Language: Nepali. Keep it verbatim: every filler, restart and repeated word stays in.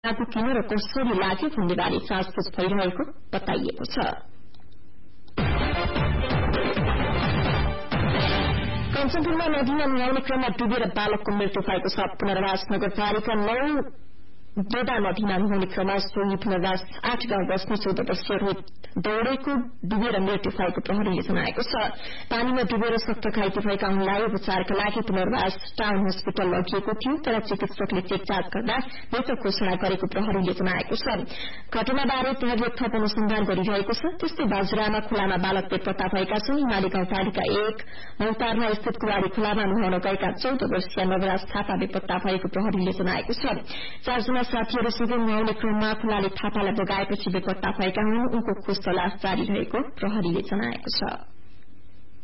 को किन र कसरी लाग्यो भन्नेबारे जाँचबुझ भइरहेको बताइएको छ। कञ्चनपुरमा नदीमा नुहाउने क्रममा डुबेर बालकको मृत्यु भएको छ। पुनर्वास नगरपालिका नौ दोदा नदीमा नुहाउने क्रममा सोही पुनर्वास आठ गाउँ बस्ने चौध वर्षीय रोहित दौड़ेको डुबेर मृत्यु भएको प्रहरीले जनाएको छ। पानीमा डुबेर सक्त घाइते भएका उनलाई उपचारका लागि पुनर्वास टाउन हस्पिटल लगिएको थियो, तर चिकित्सकले चेकजाँच गर्दा मृत घोषणा गरेको प्रहरीले जनाएको छ। घटनाबारे प्रहरीले थप अनुसन्धान गरिरहेको छ। त्यस्तै बाजुरामा खोलामा बालक बेपत्ता भएका छन्। हिमाली गाउँपालिका एक मौतारमा स्थित कुवारी खोलामा नुहाउन गएका चौध वर्षीय नवराज थापा बेपत्ता भएको प्रहरीले जनाएको छ। चारजना साथीहरूसँग नुहाउने क्रममा खोलाले थापालाई बगाएपछि बेपत्ता भएका हुन्। उनको खोज तलास जारी रहेको प्रहरीले जनाएको छ।